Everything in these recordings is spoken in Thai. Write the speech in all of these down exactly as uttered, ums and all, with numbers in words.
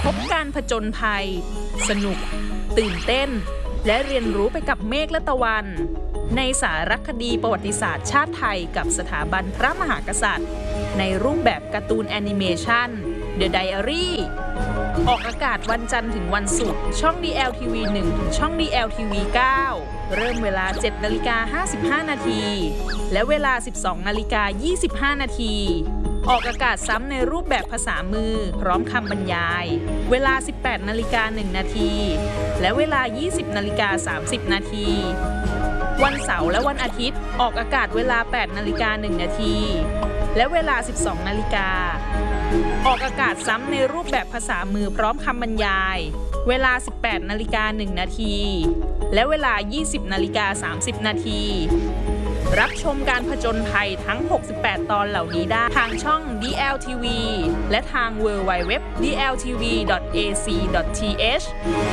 พบการผจญภัยสนุกตื่นเต้นและเรียนรู้ไปกับเมฆและตะวันในสารคดีประวัติศาสตร์ชาติไทยกับสถาบันพระมหากษัตริย์ในรูปแบบการ์ตูนแอนิเมชัน The Diary ออกอากาศวันจันทร์ถึงวันศุกร์ช่อง ดี แอล ที วี หนึ่ง ถึงช่อง ดี แอล ที วี เก้า เริ่มเวลา เจ็ดนาฬิกาห้าสิบห้านาทีและเวลา สิบสองนาฬิกายี่สิบห้านาทีออกอากาศซ้ำในรูปแบบภาษามือพร้อมคำบรรยายเวลา สิบแปดนาฬิกาหนึ่งนาทีและเวลา ยี่สิบนาฬิกาสามสิบนาทีวันเสาร์และวันอาทิตย์ออกอากาศเวลา แปดนาฬิกาหนึ่งนาทีและเวลา สิบสองนาฬิกาออกอากาศซ้ำในรูปแบบภาษามือพร้อมคำบรรยายเวลา สิบแปดนาฬิกาหนึ่งนาทีและเวลา ยี่สิบนาฬิกาสามสิบนาทีรับชมการผจญภัยทั้ง หกสิบแปด ตอนเหล่านี้ได้ทางช่อง ดี แอล ที วี และทาง ดับเบิลยู ดับเบิลยู ดับเบิลยู ดอท ดี แอล ที วี ดอท เอ ซี ดอท ที เอช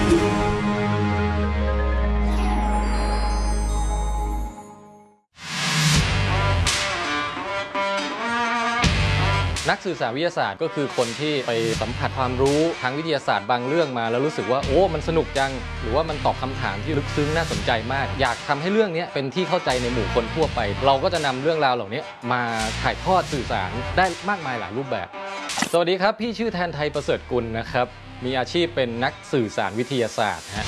นักสื่อสารวิทยาศาสตร์ก็คือคนที่ไปสัมผัสความรู้ทางวิทยาศาสตร์บางเรื่องมาแล้วรู้สึกว่าโอ้มันสนุกจังหรือว่ามันตอบคำถามที่ลึกซึ้งน่าสนใจมากอยากทำให้เรื่องนี้เป็นที่เข้าใจในหมู่คนทั่วไปเราก็จะนำเรื่องราวเหล่านี้มาถ่ายทอดสื่อสารได้มากมายหลายรูปแบบสวัสดีครับพี่ชื่อแทนไทยประเสริฐกุลนะครับมีอาชีพเป็นนักสื่อสารวิทยาศาสตร์ฮะ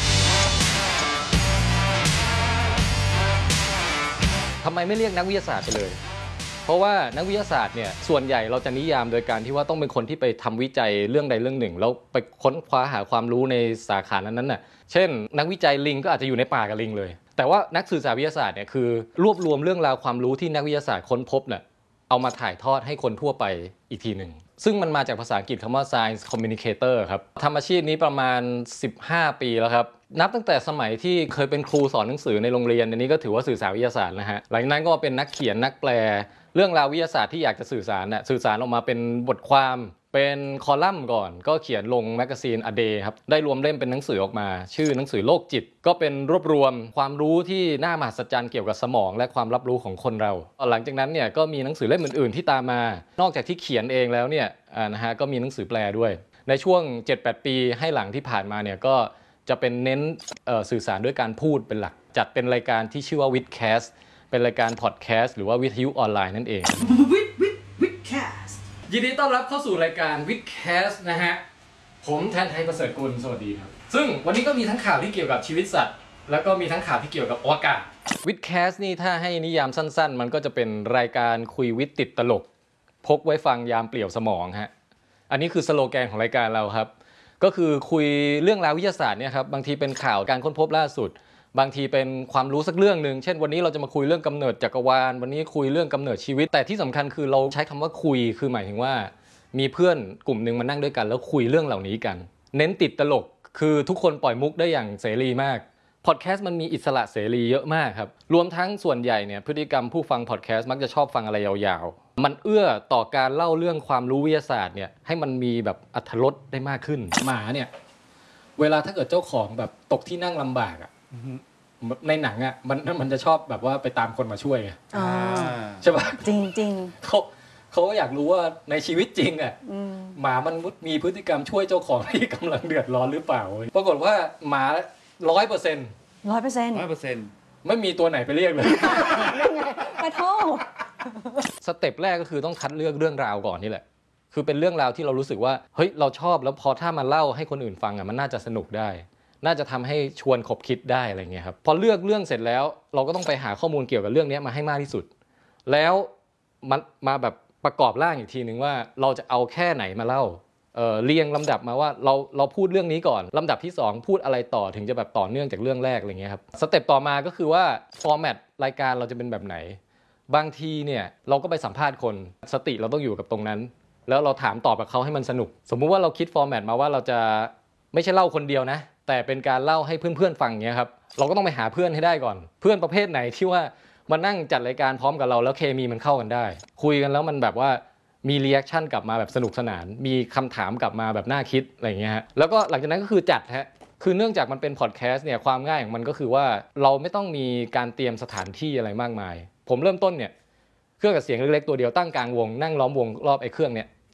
ทำไมไม่เรียกนักวิทยาศาสตร์ไปเลยเพราะว่านักวิทยาศาสตร์เนี่ยส่วนใหญ่เราจะนิยามโดยการที่ว่าต้องเป็นคนที่ไปทำวิจัยเรื่องใดเรื่องหนึ่งแล้วไปค้นคว้าหาความรู้ในสาขานั้นๆน่ะเช่นนักวิจัยลิงก็อาจจะอยู่ในป่ากับลิงเลยแต่ว่านักสื่อสารวิทยาศาสตร์เนี่ยคือรวบรวมเรื่องราวความรู้ที่นักวิทยาศาสตร์ค้นพบเนี่ยเอามาถ่ายทอดให้คนทั่วไปอีกทีหนึ่งซึ่งมันมาจากภาษาอังกฤษคำว่า science communicator ครับทำอาชีพนี้ประมาณสิบห้าปีแล้วครับนับตั้งแต่สมัยที่เคยเป็นครูสอนหนังสือในโรงเรียนอันนี้ก็ถือว่าสื่อสารวิทยาศาสตร์นะฮะหลังจากนั้นก็เป็นนักเขียนนักแปลเรื่องราววิทยาศาสตร์ที่อยากจะสื่อสารน่ะสื่อสารออกมาเป็นบทความเป็นคอลัมน์ก่อนก็เขียนลงแมกกาซีน A Day ครับได้รวมเล่มเป็นหนังสือออกมาชื่อหนังสือโลกจิตก็เป็นรวบรวมความรู้ที่น่ามหัศจรรย์เกี่ยวกับสมองและความรับรู้ของคนเราหลังจากนั้นเนี่ยก็มีหนังสือเล่มอื่นๆที่ตามมานอกจากที่เขียนเองแล้วเนี่ยนะฮะก็มีหนังสือแปลด้วยในช่วง เจ็ดแปด ปีให้หลังที่ผ่านมาเนี่ยก็จะเป็นเน้นสื่อสารด้วยการพูดเป็นหลักจัดเป็นรายการที่ชื่อว่า Vidcastเป็นรายการพอดแคสต์หรือว่าวิทยุออนไลน์นั่นเองวิดวิดวิดแคสต์ยินดีต้อนรับเข้าสู่รายการวิดแคสต์นะฮะผมแทนไทยประเสริฐกุลสวัสดีครับซึ่งวันนี้ก็มีทั้งข่าวที่เกี่ยวกับชีวิตสัตว์แล้วก็มีทั้งข่าวที่เกี่ยวกับอวกาศวิดแคสต์นี่ถ้าให้นิยามสั้นๆมันก็จะเป็นรายการคุยวิทย์ติดตลกพกไว้ฟังยามเปลี่ยวสมองฮะอันนี้คือสโลแกนของรายการเราครับก็คือคุยเรื่องราววิทยาศาสตร์เนี่ยครับบางทีเป็นข่าวการค้นพบล่าสุดบางทีเป็นความรู้สักเรื่องนึงเช่นวันนี้เราจะมาคุยเรื่องกำเนิดจักรวาลวันนี้คุยเรื่องกำเนิดชีวิตแต่ที่สำคัญคือเราใช้คำว่าคุยคือหมายถึงว่ามีเพื่อนกลุ่มนึงมานั่งด้วยกันแล้วคุยเรื่องเหล่านี้กันเน้นติดตลกคือทุกคนปล่อยมุกได้อย่างเสรีมากพอดแคสต์มันมีอิสระเสรีเยอะมากครับรวมทั้งส่วนใหญ่เนี่ยพฤติกรรมผู้ฟังพอดแคสต์มักจะชอบฟังอะไรยาวๆมันเอื้อต่อการเล่าเรื่องความรู้วิทยาศาสตร์เนี่ยให้มันมีแบบอรรถรสได้มากขึ้นหมาเนี่ยเวลาถ้าเกิดเจ้าของแบบตกที่นั่งลำบากอ่ะในหนังอ่ะมันมันจะชอบแบบว่าไปตามคนมาช่วยใช่ป่ะจริงจริงเขาเขาอยากรู้ว่าในชีวิตจริงอ่ะหมามันมีพฤติกรรมช่วยเจ้าของที่กำลังเดือดร้อนหรือเปล่าปรากฏว่าหมาร้อยเปอร์เซ็นต์ร้อยเปอร์เซ็นต์ร้อยเปอร์เซ็นต์ไม่มีตัวไหนไปเรียกเลยไปโทษสเต็ปแรกก็คือต้องคัดเลือกเรื่องราวก่อนนี่แหละคือเป็นเรื่องราวที่เรารู้สึกว่าเฮ้ยเราชอบแล้วพอถ้ามาเล่าให้คนอื่นฟังอ่ะมันน่าจะสนุกได้น่าจะทำให้ชวนขบคิดได้อะไรเงี้ยครับพอเลือกเรื่องเสร็จแล้วเราก็ต้องไปหาข้อมูลเกี่ยวกับเรื่องนี้มาให้มากที่สุดแล้วมันมาแบบประกอบร่างอีกทีนึงว่าเราจะเอาแค่ไหนมาเล่าเอ่อเรียงลำดับมาว่าเราเราพูดเรื่องนี้ก่อนลำดับที่สองพูดอะไรต่อถึงจะแบบต่อเนื่องจากเรื่องแรกอะไรเงี้ยครับสเต็ปต่อมาก็คือว่าฟอร์แมตรายการเราจะเป็นแบบไหนบางทีเนี่ยเราก็ไปสัมภาษณ์คนสติเราต้องอยู่กับตรงนั้นแล้วเราถามตอบกับเขาให้มันสนุกสมมุติว่าเราคิดฟอร์แมตมาว่าเราจะไม่ใช่เล่าคนเดียวนะแต่เป็นการเล่าให้เพื่อนๆฟังเงี้ยครับเราก็ต้องไปหาเพื่อนให้ได้ก่อนเพื่อนประเภทไหนที่ว่ามานั่งจัดรายการพร้อมกับเราแล้วเคมีมันเข้ากันได้คุยกันแล้วมันแบบว่ามีรีแอคชั่นกลับมาแบบสนุกสนานมีคำถามกลับมาแบบน่าคิดอะไรเงี้ยฮะแล้วก็หลังจากนั้นก็คือจัดฮะคือเนื่องจากมันเป็นพอดแคสต์เนี่ยความง่ายของมันก็คือว่าเราไม่ต้องมีการเตรียมสถานที่อะไรมากมายผมเริ่มต้นเนี่ยเครื่องกับเสียงเล็กๆตัวเดียวตั้งกลางวงนั่งล้อมวงรอบไอ้เครื่องเนี่ย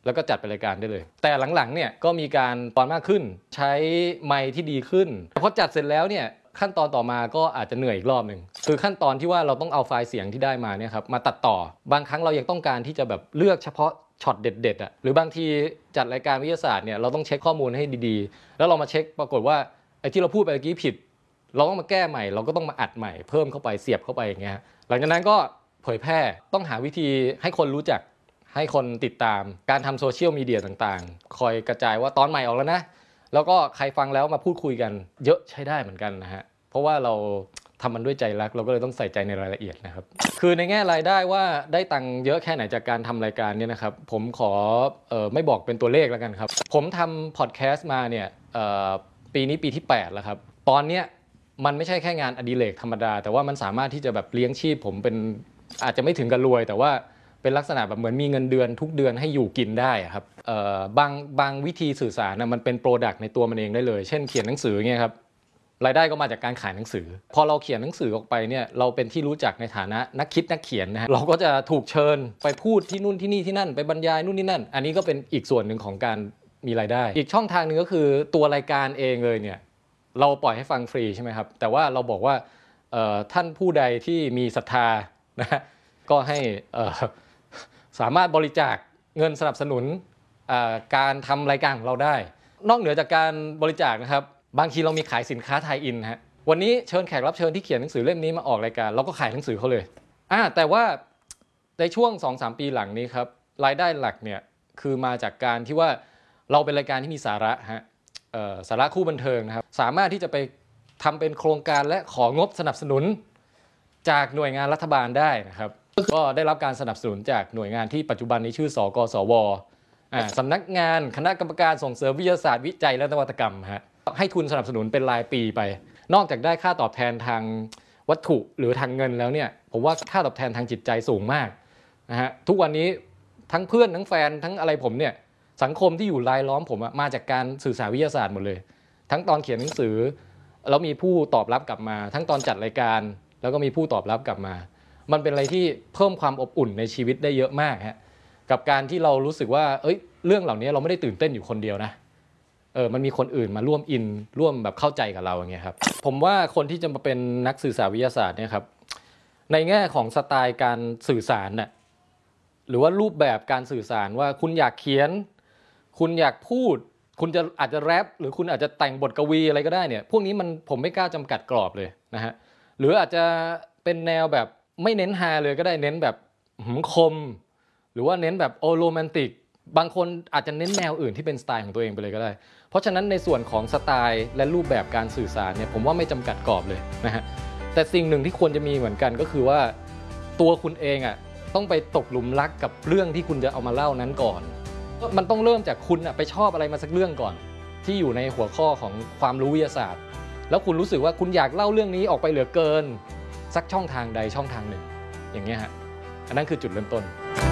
แล้วก็จัดเป็นรายการได้เลยแต่หลังๆเนี่ยก็มีการตอนมากขึ้นใช้ไมค์ที่ดีขึ้นพอจัดเสร็จแล้วเนี่ยขั้นตอนต่อมาก็อาจจะเหนื่อยอีกรอบหนึ่งคือขั้นตอนที่ว่าเราต้องเอาไฟล์เสียงที่ได้มาเนี่ยครับมาตัดต่อบางครั้งเรายังต้องการที่จะแบบเลือกเฉพาะช็อตเด็ดๆอ่ะหรือบางทีจัดรายการวิทยาศาสตร์เนี่ยเราต้องเช็คข้อมูลให้ดีๆแล้วเรามาเช็คปรากฏว่าไอ้ที่เราพูดไปเมื่อกี้ผิดเราต้องมาแก้ใหม่เราก็ต้องมาอัดใหม่เพิ่มเข้าไปเสียบเข้าไปอย่างเงี้ยหลังจากนั้นก็เผยแพร่ต้องหาวิธีให้คนรู้จักให้คนติดตามการทำโซเชียลมีเดียต่างๆคอยกระจายว่าตอนใหม่ออกแล้วนะแล้วก็ใครฟังแล้วมาพูดคุยกันเยอะใช้ได้เหมือนกันนะฮะเพราะว่าเราทำมันด้วยใจรักเราก็เลยต้องใส่ใจในรายละเอียดนะครับคือในแง่รายได้ว่าได้ตังค์เยอะแค่ไหนจากการทำรายการเนี่ยนะครับผมขอเอ่อไม่บอกเป็นตัวเลขแล้วกันครับผมทำพอดแคสต์มาเนี่ยเอ่อปีนี้ปีที่แปดแล้วครับตอนเนี้ยมันไม่ใช่แค่งานอดิเรกธรรมดาแต่ว่ามันสามารถที่จะแบบเลี้ยงชีพผมเป็นอาจจะไม่ถึงกับรวยแต่ว่าเป็นลักษณะแบบเหมือนมีเงินเดือนทุกเดือนให้อยู่กินได้ครับเอ่อบางบางวิธีสื่อสารนะมันเป็นโปรดักต์ในตัวมันเองได้เลยเช่นเขียนหนังสือเงี้ยครับรายได้ก็มาจากการขายหนังสือพอเราเขียนหนังสือออกไปเนี่ยเราเป็นที่รู้จักในฐานะนักคิดนักเขียนนะฮะเราก็จะถูกเชิญไปพูดที่นู่นที่นี่ที่นั่นไปบรรยายนู่นนี่นั่นอันนี้ก็เป็นอีกส่วนหนึ่งของการมีรายได้อีกช่องทางนึงก็คือตัวรายการเองเลยเนี่ยเราปล่อยให้ฟังฟรีใช่ไหมครับแต่ว่าเราบอกว่าท่านผู้ใดที่มีศรัทธานะฮะก็ให้สามารถบริจาคเงินสนับสนุนการทำรายการของเราได้นอกเหนือจากการบริจาคนะครับบางทีเรามีขายสินค้าไทยอินฮะวันนี้เชิญแขกรับเชิญที่เขียนหนังสือเล่มนี้มาออกรายการเราก็ขายหนังสือเขาเลยอ่าแต่ว่าในช่วง สองถึงสาม ปีหลังนี้ครับรายได้หลักเนี่ยคือมาจากการที่ว่าเราเป็นรายการที่มีสาระฮะสาระคู่บันเทิงนะครับสามารถที่จะไปทำเป็นโครงการและของบสนับสนุนจากหน่วยงานรัฐบาลได้นะครับก็ได้รับการสนับสนุนจากหน่วยงานที่ปัจจุบันนี้ชื่อสกสวสำนักงานคณะกรรมการส่งเสริมวิทยาศาสตร์วิจัยและนวัตกรรมฮะให้ทุนสนับสนุนเป็นรายปีไปนอกจากได้ค่าตอบแทนทางวัตถุหรือทางเงินแล้วเนี่ยผมว่าค่าตอบแทนทางจิตใจสูงมากนะฮะทุกวันนี้ทั้งเพื่อนทั้งแฟนทั้งอะไรผมเนี่ยสังคมที่อยู่รายล้อมผมมาจากการสื่อสารวิทยาศาสตร์หมดเลยทั้งตอนเขียนหนังสือแล้วมีผู้ตอบรับกลับมาทั้งตอนจัดรายการแล้วก็มีผู้ตอบรับกลับมามันเป็นอะไรที่เพิ่มความอบอุ่นในชีวิตได้เยอะมากฮะกับการที่เรารู้สึกว่าเอ้ยเรื่องเหล่านี้เราไม่ได้ตื่นเต้นอยู่คนเดียวนะเออมันมีคนอื่นมาร่วมอินร่วมแบบเข้าใจกับเราอย่างเงี้ยครับผมว่าคนที่จะมาเป็นนักสื่อสารวิทยาศาสตร์เนี่ยครับในแง่ของสไตล์การสื่อสารน่ะหรือว่ารูปแบบการสื่อสารว่าคุณอยากเขียนคุณอยากพูดคุณจะอาจจะแรปหรือคุณอาจจะแต่งบทกวีอะไรก็ได้เนี่ยพวกนี้มันผมไม่กล้าจำกัดกรอบเลยนะฮะหรืออาจจะเป็นแนวแบบไม่เน้นฮาเลยก็ได้เน้นแบบคมหรือว่าเน้นแบบโอโรแมนติกบางคนอาจจะเน้นแนวอื่นที่เป็นสไตล์ของตัวเองไปเลยก็ได้เพราะฉะนั้นในส่วนของสไตล์และรูปแบบการสื่อสารเนี่ยผมว่าไม่จำกัดกรอบเลยนะฮะแต่สิ่งหนึ่งที่ควรจะมีเหมือนกันก็คือว่าตัวคุณเองอ่ะต้องไปตกหลุมรักกับเรื่องที่คุณจะเอามาเล่านั้นก่อนมันต้องเริ่มจากคุณไปชอบอะไรมาสักเรื่องก่อนที่อยู่ในหัวข้อของความรู้วิทยาศาสตร์แล้วคุณรู้สึกว่าคุณอยากเล่าเรื่องนี้ออกไปเหลือเกินสักช่องทางใดช่องทางหนึ่งอย่างเงี้ยฮะอันนั้นคือจุดเริ่มต้น